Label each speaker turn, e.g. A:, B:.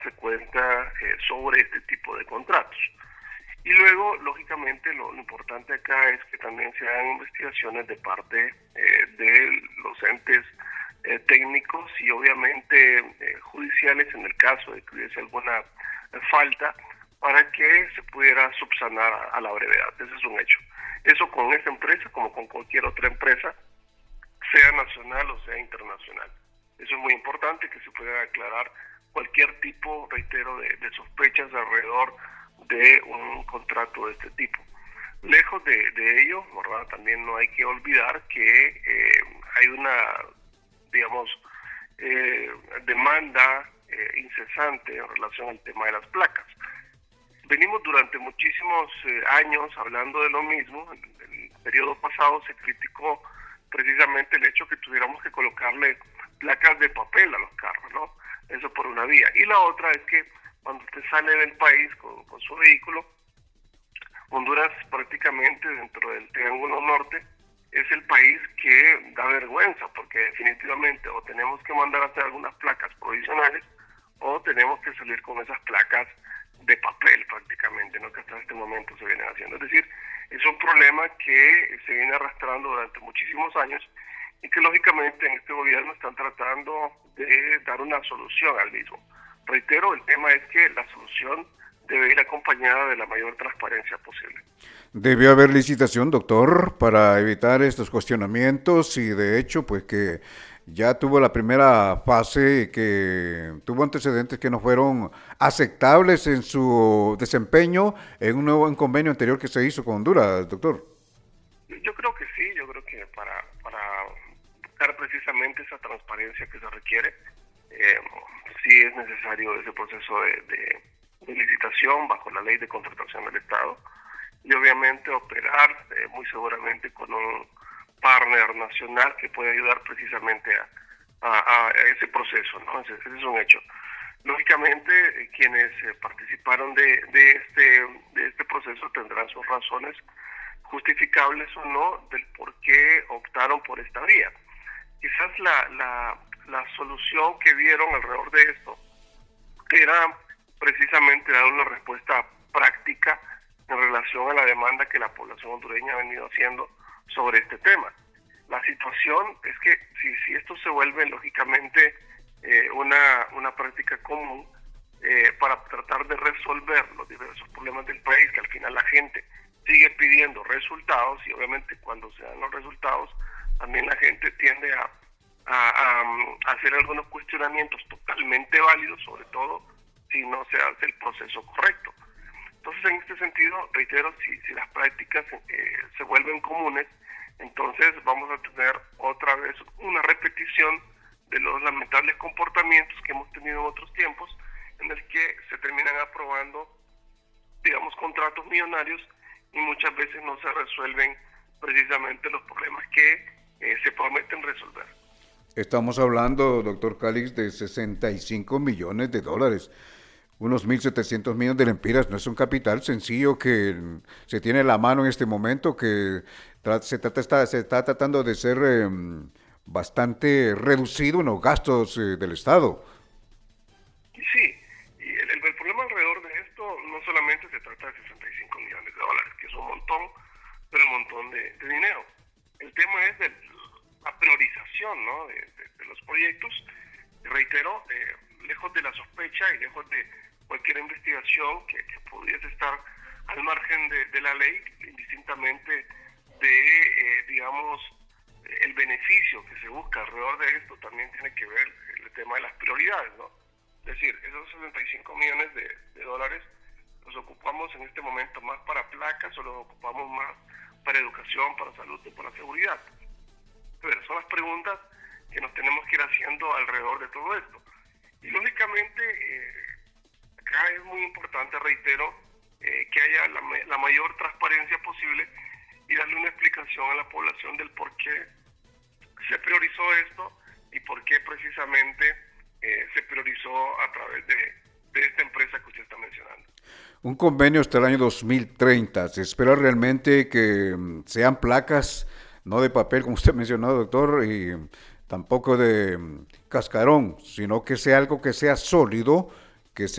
A: se cuenta sobre este tipo de contratos. Y luego, lógicamente, lo importante acá es que también se hagan investigaciones de parte de los entes técnicos y obviamente judiciales en el caso de que hubiese alguna falta para que se pudiera subsanar a la brevedad. Ese es un hecho. Eso con esta empresa como con cualquier otra empresa, sea nacional o sea internacional. Eso es muy importante, que se pueda aclarar cualquier tipo, reitero, de sospechas alrededor de un contrato de este tipo. Lejos de ello, ¿verdad? También no hay que olvidar que hay una, digamos, demanda incesante en relación al tema de las placas. Venimos durante muchísimos años hablando de lo mismo. En el periodo pasado se criticó precisamente el hecho que tuviéramos que colocarle placas de papel a los carros, ¿no? Eso por una vía. Y la otra es que cuando usted sale del país con su vehículo, Honduras prácticamente dentro del Triángulo Norte es el país que da vergüenza, porque definitivamente o tenemos que mandar a hacer algunas placas provisionales o tenemos que salir con esas placas de papel prácticamente, ¿no? Que hasta este momento se vienen haciendo. Es decir, es un problema que se viene arrastrando durante muchísimos años y que lógicamente en este gobierno están tratando de dar una solución al mismo. Reitero, el tema es que la solución debe ir acompañada de la mayor transparencia posible.
B: Debió haber licitación, doctor, para evitar estos cuestionamientos y de hecho, pues que ya tuvo la primera fase y que tuvo antecedentes que no fueron aceptables en su desempeño en un nuevo convenio anterior que se hizo con Honduras, doctor.
A: Yo creo que sí, yo creo que para buscar precisamente esa transparencia que se requiere, eh, sí es necesario ese proceso de licitación bajo la ley de contratación del Estado y obviamente operar muy seguramente con un partner nacional que puede ayudar precisamente a ese proceso, ¿no? Ese es un hecho. Lógicamente, quienes participaron de este proceso tendrán sus razones justificables o no del por qué optaron por esta vía. Quizás la solución que vieron alrededor de esto era precisamente dar una respuesta práctica en relación a la demanda que la población hondureña ha venido haciendo sobre este tema. La situación es que si esto se vuelve lógicamente una práctica común para tratar de resolver los diversos problemas del país, que al final la gente sigue pidiendo resultados y obviamente cuando se dan los resultados también la gente tiende a hacer algunos cuestionamientos totalmente válidos, sobre todo si no se hace el proceso correcto. Entonces, en este sentido, reitero, si las prácticas se vuelven comunes, entonces vamos a tener otra vez una repetición de los lamentables comportamientos que hemos tenido en otros tiempos, en el que se terminan aprobando, digamos, contratos millonarios y muchas veces no se resuelven precisamente los problemas que se prometen resolver.
B: Estamos hablando, doctor Calix, de 65 millones de dólares. Unos 1.700 millones de lempiras no es un capital sencillo que se tiene en la mano en este momento, que se está tratando de ser bastante reducido en los gastos del Estado.
A: Y sí, y el problema alrededor de esto no solamente se trata de 65 millones de dólares, que es un montón, pero un montón de dinero. El tema es de la priorización, ¿no? de los proyectos. Reitero, lejos de la sospecha y lejos de cualquier investigación que pudiese estar al margen de la ley, indistintamente de, digamos, el beneficio que se busca alrededor de esto, también tiene que ver el tema de las prioridades, ¿no? Es decir, esos 65 millones de dólares los ocupamos en este momento más para placas o los ocupamos más para educación, para salud y para seguridad. Pero son las preguntas que nos tenemos que ir haciendo alrededor de todo esto. Y lógicamente, acá es muy importante, reitero, que haya la mayor transparencia posible y darle una explicación a la población del por qué se priorizó esto y por qué precisamente se priorizó a través de esta empresa que usted está mencionando.
B: Un convenio hasta el año 2030. ¿Se espera realmente que sean placas, no de papel, como usted mencionó, doctor, y tampoco de cascarón, sino que sea algo que sea sólido